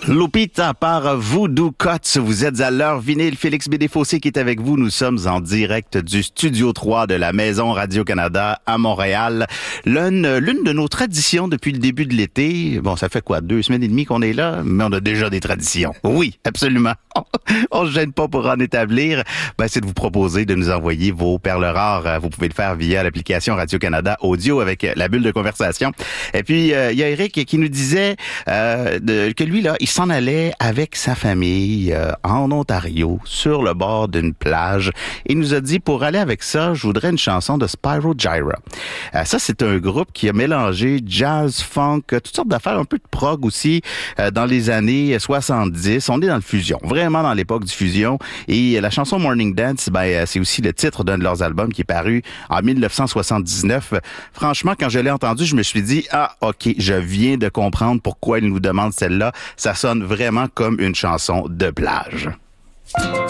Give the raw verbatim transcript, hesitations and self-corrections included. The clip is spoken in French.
Lupita par Voodoo Cuts. Vous êtes à l'heure vinyle. Félix Bédé-Fossé qui est avec vous. Nous sommes en direct du Studio trois de la Maison Radio-Canada à Montréal. L'une, l'une de nos traditions depuis le début de l'été. Bon, ça fait quoi, deux semaines et demie qu'on est là, mais on a déjà des traditions. Oui, absolument. On se gêne pas pour en établir. Ben, c'est de vous proposer de nous envoyer vos perles rares. Vous pouvez le faire via l'application Radio-Canada Audio avec la bulle de conversation. Et puis, il euh, y a Eric qui nous disait euh, de, que lui, là, il s'en allait avec sa famille euh, en Ontario, sur le bord d'une plage. Il nous a dit, pour aller avec ça, je voudrais une chanson de Spyro Gyra. Euh, ça, c'est un groupe qui a mélangé jazz, funk, toutes sortes d'affaires, un peu de prog aussi, euh, dans les années soixante-dix. On est dans le fusion, vraiment dans l'époque du fusion. Et la chanson Morning Dance, ben, c'est aussi le titre d'un de leurs albums qui est paru en dix-neuf cent soixante-dix-neuf. Franchement, quand je l'ai entendu, je me suis dit, ah, OK, je viens de comprendre pourquoi ils nous demandent celle-là. Ça sonne vraiment comme une chanson de plage.